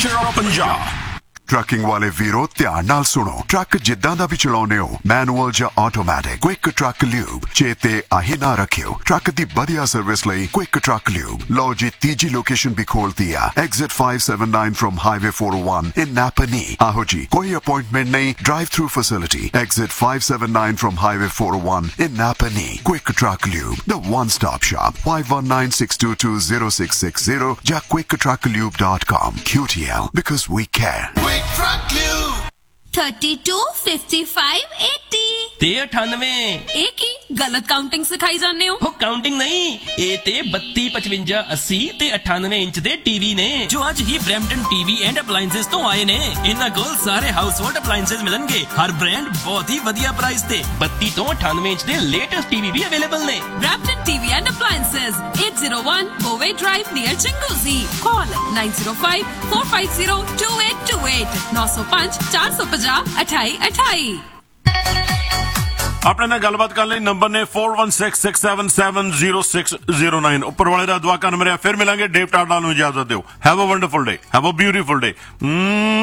Future of Punjab. Trucking ਵਾਲੇ ਵੀਰੋ ਧਿਆਨ ਨਾਲ ਸੁਣੋ। ਟਰੱਕ ਜਿੱਦਾਂ ਦਾ ਵੀ ਚਲਾਉਨੇ ਹੋ, ਮੈਨੂਅਲ ਜਾਂ ਆਟੋਮੈਟਿਕ, ਕੁਇਕ ਟਰੱਕ ਲਿਊਬ ਚੇਤੇ ਆਹੀ ਨਾ ਰੱਖਿਓ। ਟਰੱਕ ਦੀ ਵਧੀਆ ਸਰਵਿਸ ਲਈ ਕੁਇਕ ਟਰੱਕ ਲਿਊਬ। ਲਓ ਜੀ, ਤੀਜੀ ਲੋਕੇਸ਼ਨ ਵੀ ਖੋਲਤੀ ਆ, exit 579 firm highway 401 in Napanee। ਆਹੋ ਜੀ, ਕੋਈ ਅਪਾਇੰਟਮੈਂਟ ਨਹੀਂ, drive through facility. Exit 579 from highway 401 in Napanee। Quick Truck Lube, the one-stop shop। 519-622-0660 ਜਾਂ quicktrucklube.com। QTL, because we care। Quick Truck Lube। 32 55 80 ਤੇ 98 ਇਹ ਕੀ ਗਲਤ ਕਾਊਂਟਿੰਗ ਸਿਖਾਈ ਜਾਂਦੇ ਹੋ? ਉਹ ਕਾਊਂਟਿੰਗ ਨਹੀਂ, ਇਹ ਤੇ 32 55 80 ਤੇ 98 ਇੰਚ ਦੇ ਟੀਵੀ ਨੇ ਜੋ ਅੱਜ ਹੀ ਬ੍ਰੈਂਪਟਨ ਟੀਵੀ ਐਂਡ ਅਪਲਾਈਐਂਸਸ ਤੋਂ ਆਏ ਨੇ। ਇਹਨਾਂ ਕੋਲ ਸਾਰੇ ਹਾਊਸਹੋਲਡ ਅਪਲਾਈਐਂਸਸ ਮਿਲਣਗੇ, ਹਰ ਬ੍ਰਾਂਡ ਬਹੁਤ ਹੀ ਵਧੀਆ ਪ੍ਰਾਈਸ ਤੇ। 32 ਤੋਂ 98 ਇੰਚ ਦੇ ਲੇਟੈਸਟ ਟੀਵੀ ਵੀ ਅਵੇਲੇਬਲ ਨੇ। Brampton TV and appliances 801 Boway Drive near Chinguzi। Call 905 450 2828 905 450 2828। ਆਪਣੇ ਨਾਲ ਗੱਲਬਾਤ ਕਰਨ ਲਈ ਨੰਬਰ ਨੇ 4166770609। ਉੱਪਰ ਵਾਲੇ ਦਾ ਦੁਆ ਕਰਨ ਮੇਰੇ ਫਿਰ ਮਿਲਾਂਗੇ। ਡੇਵ ਟਾਡਾ ਨੂੰ ਇਜਾਜ਼ਤ ਦਿਓ। Have a wonderful day, have a beautiful day.